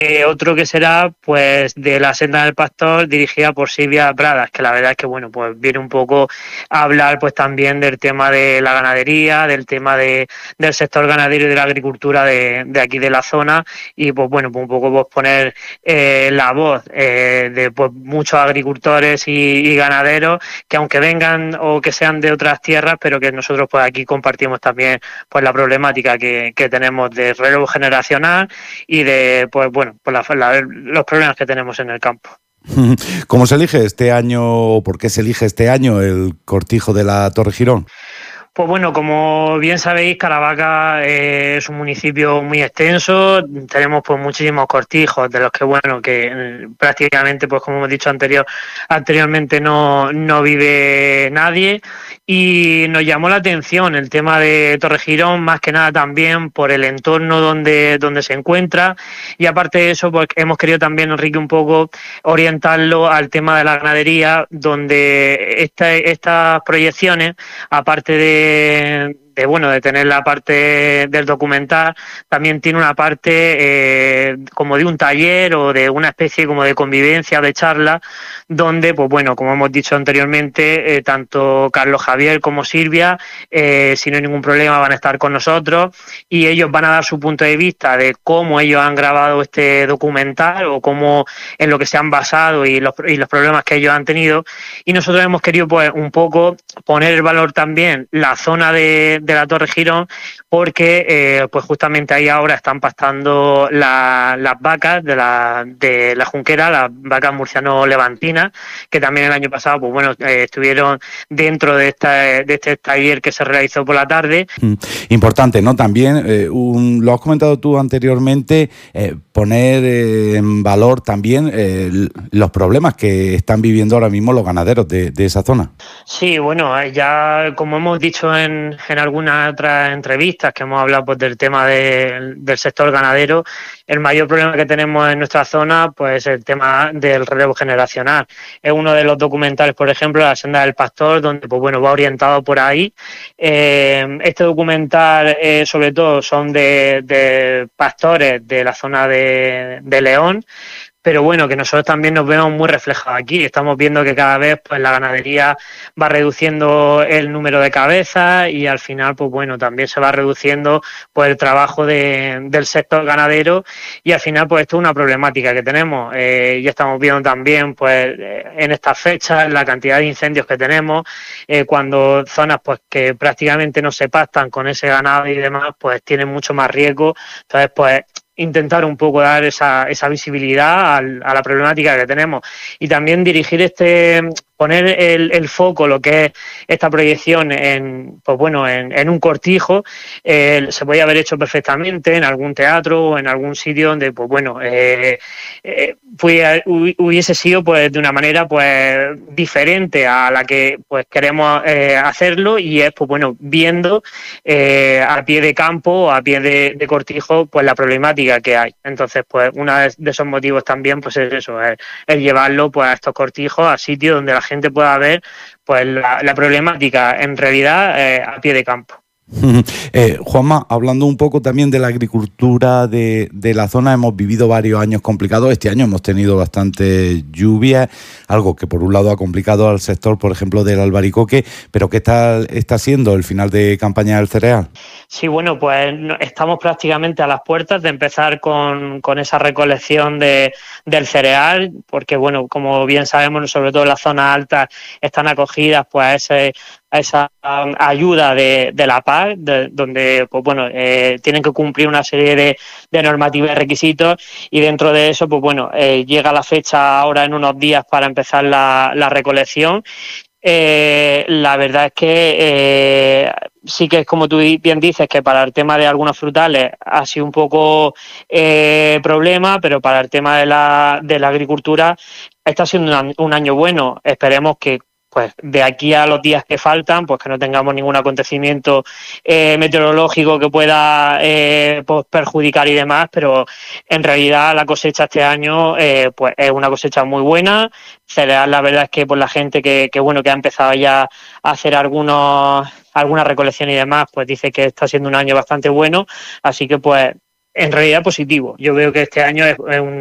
otro que será pues de la Senda del Pastor, dirigida por Silvia Pradas, que la verdad es que bueno, pues viene un poco a hablar pues también del tema de la ganadería, del tema del sector ganadero y de la agricultura de aquí de la zona, y pues bueno, pues un poco pues poner la voz de pues muchos agricultores y ganaderos que aunque vengan o que sean de otras tierras, pero que nosotros pues aquí compartimos también pues la problemática que tenemos de relevo generacional y de pues bueno, pues los problemas que tenemos en el campo. ¿Cómo se elige este año, o por qué se elige este año el cortijo de la Torre Girón? Pues bueno, como bien sabéis, Caravaca es un municipio muy extenso, tenemos pues muchísimos cortijos, de los que bueno, que prácticamente, pues como hemos dicho anteriormente, no vive nadie, y nos llamó la atención el tema de Torrejirón, más que nada también por el entorno donde se encuentra, y aparte de eso, pues hemos querido también, Enrique, un poco orientarlo al tema de la ganadería, donde estas proyecciones, aparte de tener la parte del documental, también tiene una parte como de un taller o de una especie como de convivencia, de charla, donde, pues bueno, como hemos dicho anteriormente, tanto Carlos Javier como Silvia, si no hay ningún problema, van a estar con nosotros y ellos van a dar su punto de vista de cómo ellos han grabado este documental o cómo en lo que se han basado y los problemas que ellos han tenido, y nosotros hemos querido pues un poco poner el valor también la zona de la Torre Girón, porque pues justamente ahí ahora están pastando las vacas de la Junquera, las vacas murciano-levantinas, que también el año pasado pues bueno, estuvieron dentro de este taller que se realizó por la tarde. Importante, ¿no? También, lo has comentado tú anteriormente, poner en valor también los problemas que están viviendo ahora mismo los ganaderos de esa zona. Sí, bueno, ya como hemos dicho en algunas otras entrevistas que hemos hablado pues del tema del sector ganadero, el mayor problema que tenemos en nuestra zona pues es el tema del relevo generacional. Es uno de los documentales, por ejemplo, La Senda del Pastor, donde pues bueno, va orientado por ahí. Este documental sobre todo son de pastores de la zona de León, pero bueno, que nosotros también nos vemos muy reflejados aquí. Estamos viendo que cada vez pues la ganadería va reduciendo el número de cabezas y al final pues bueno, también se va reduciendo pues el trabajo del sector ganadero, y al final pues esto es una problemática que tenemos. Ya estamos viendo también pues en estas fechas la cantidad de incendios que tenemos, cuando zonas pues que prácticamente no se pastan con ese ganado y demás pues tienen mucho más riesgo. Entonces pues intentar un poco dar esa visibilidad a la problemática que tenemos, y también dirigir poner el foco, lo que es esta proyección pues bueno, en un cortijo. Se podía haber hecho perfectamente en algún teatro o en algún sitio donde pues bueno, hubiese sido pues de una manera pues diferente a la que pues queremos hacerlo, y es pues bueno, viendo a pie de campo, a pie de cortijo, pues la problemática que hay. Entonces pues uno de esos motivos también pues es eso, es llevarlo pues a estos cortijos, a sitios donde la gente pueda ver pues la problemática en realidad a pie de campo. Juanma, hablando un poco también de la agricultura de la zona, hemos vivido varios años complicados. Este año hemos tenido bastante lluvia, algo que por un lado ha complicado al sector, por ejemplo, del albaricoque, pero ¿qué está siendo el final de campaña del cereal? Sí, bueno, pues estamos prácticamente a las puertas de empezar con esa recolección del cereal, porque bueno, como bien sabemos, sobre todo en las zonas altas están acogidas pues a esa ayuda de la PAC, donde pues bueno, tienen que cumplir una serie de normativas y requisitos, y dentro de eso pues bueno, llega la fecha ahora en unos días para empezar la recolección. La verdad es que sí que es como tú bien dices, que para el tema de algunos frutales ha sido un poco problema, pero para el tema de la agricultura está siendo un año bueno. Esperemos que pues de aquí a los días que faltan, pues que no tengamos ningún acontecimiento meteorológico que pueda pues perjudicar y demás, pero en realidad la cosecha este año pues es una cosecha muy buena. Cereal, la verdad es que por la gente que bueno, que ha empezado ya a hacer alguna recolección y demás, pues dice que está siendo un año bastante bueno, así que pues en realidad positivo. Yo veo que este año es un